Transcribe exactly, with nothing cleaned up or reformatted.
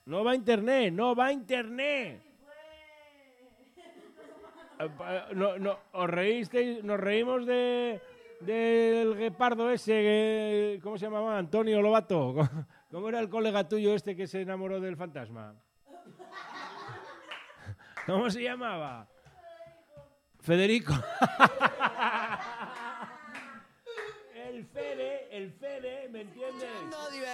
No va a internet, no va a internet. No, no, os reísteis, nos reímos de del guepardo ese, que, ¿cómo se llamaba? Antonio Lobato. ¿Cómo era el colega tuyo este que se enamoró del fantasma? ¿Cómo se llamaba? Federico. El Fede, el Fede, ¿me entiendes?